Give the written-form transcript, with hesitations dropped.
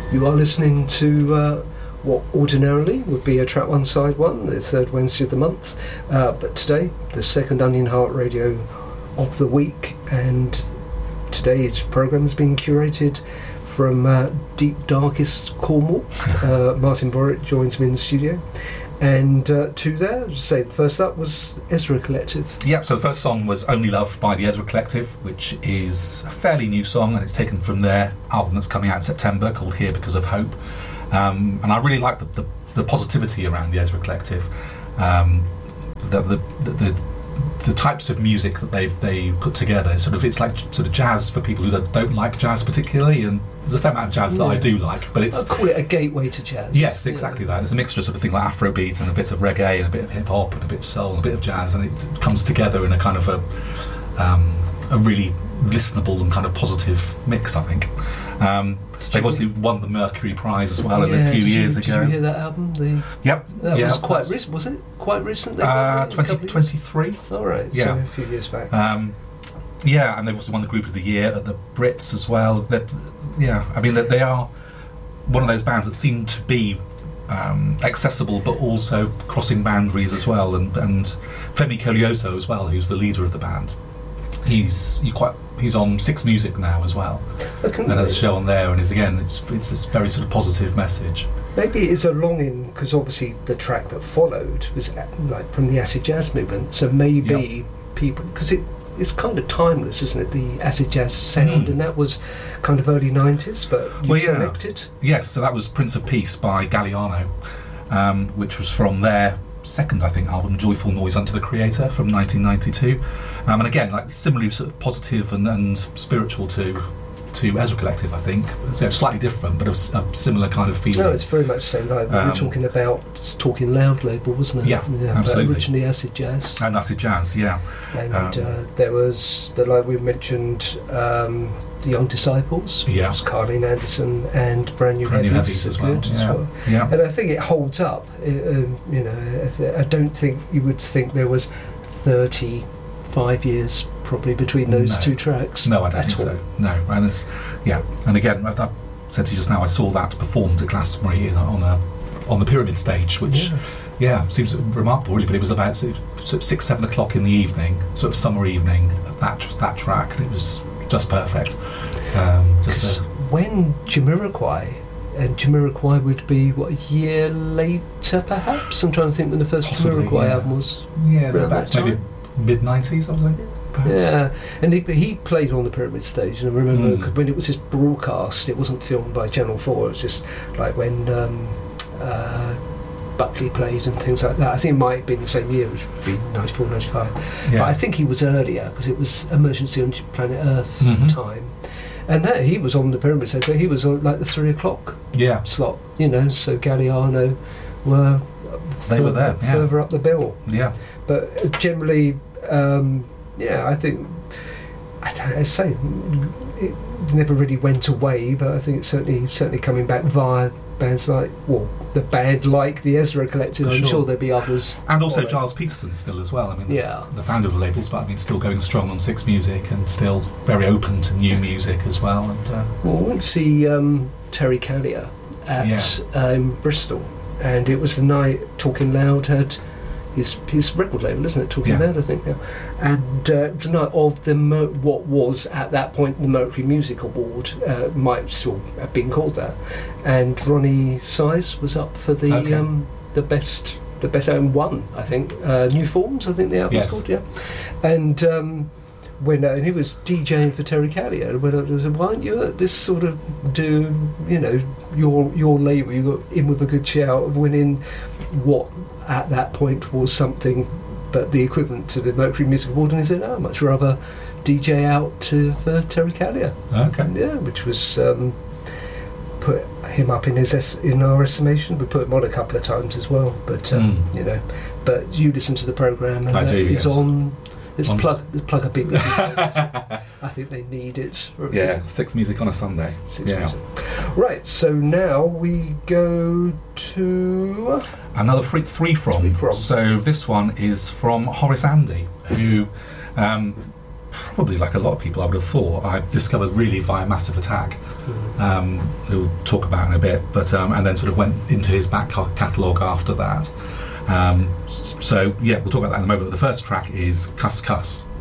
You are listening to what ordinarily would be a Track One Side One, the third Wednesday of the month, but today the second Onion Heart Radio of the week, and today's programme has been curated from deep darkest Cornwall. Martin Borwick joins me in the studio. And two there, say the first up was Ezra Collective. Yep, so the first song was Only Love by the Ezra Collective, which is a fairly new song, and it's taken from their album that's coming out in September called Here Because of Hope. And I really like the positivity around the Ezra Collective. The types of music that they put together, it's like sort of jazz for people who don't like jazz particularly, and there's a fair amount of jazz that I do like, but it's... I'd call it a gateway to jazz. Yes, exactly that. It's a mixture of sort of things like Afrobeat and a bit of reggae and a bit of hip-hop and a bit of soul and a bit of jazz, and it comes together in a kind of a really listenable and kind of positive mix, I think. They've obviously won the Mercury Prize as well a few years ago. Did you hear that album? Yep. That was quite recent, was it? Quite recent? 2023. All right, yeah. So a few years back. Yeah, and they've also won the Group of the Year at the Brits as well. They are one of those bands that seem to be accessible, but also crossing boundaries as well. And Femi Kolioso as well, who's the leader of the band. He's on Six Music now as well, and has a show on there. And it's this very sort of positive message. Maybe it's a longing, because obviously the track that followed was like from the acid jazz movement. So maybe people, because it's kind of timeless, isn't it? The acid jazz sound, and that was kind of early 90s. But you selected, yes. So that was Prince of Peace by Galliano, which was from their second, I think, album, Joyful Noise Unto the Creator, from 1992, and again, like similarly sort of positive and spiritual to Ezra Collective, I think. So slightly different, but a similar kind of feeling. No, it's very much the same. Like we were talking about Talking Loud label, wasn't it? Yeah, absolutely. But originally acid jazz. And acid jazz, yeah. And there was like we mentioned, the Young Disciples, which was Carleen Anderson, and Brand New Heavies as well. Yeah. And I think it holds up. I don't think you would think there was 35 years probably between those two tracks. No, I don't think so. No, and and again, I said to you just now, I saw that performed at Glastonbury on the Pyramid stage, which seems remarkable, really. But it was about sort of 6-7 o'clock in the evening, sort of summer evening. That track, and it was just perfect. When Jamiroquai would be a year later, perhaps. I'm trying to think when the first Jamiroquai album was. Yeah, that's maybe mid-90s, I think. Perhaps. Yeah, and he played on the Pyramid stage, and I remember when it was just broadcast, it wasn't filmed by Channel 4, it was just like when Buckley played and things like that. I think it might have been the same year, which would be 94, 95. But I think he was earlier, because it was Emergency on Planet Earth time. And he was on the Pyramid stage, but he was on like the 3 o'clock slot, so Galliano were further up the bill. Yeah. But generally, I think, I don't know, say it never really went away, but I think it's certainly coming back via bands like, the band like the Ezra Collective. I'm sure there'll be others. And also Giles Peterson still as well. I mean, the founder of the labels, but I mean, still going strong on Six Music and still very open to new music as well. And I went to see Terry Callier at Bristol, and it was the night Talking Loud had his record label, isn't it? Talking Loud, I think. Yeah. And the night of what was at that point the Mercury Music Award, might still have been called that, and Ronnie Size was up for the best album, won, I think. New Forms, I think the album's called. And when he was DJing for Terry Callier, when I said, why don't you at this sort of do your label, you got in with a good shout of winning what at that point was something but the equivalent to the Mercury Music Award, and he said, I'd much rather DJ out for Terry Callier. Which was put him up in our estimation. We put him on a couple of times as well, but but you listen to the programme, and it's on. Let's plug a big music. I think they need it. Six Music on a Sunday. Music. Right, so now we go to another three from. So this one is from Horace Andy, who probably, like a lot of people, I would have thought, I discovered really via Massive Attack. who we'll talk about in a bit, but and then sort of went into his back catalogue after that. So yeah, we'll talk about that in a moment. But the first track is Cuss Cuss.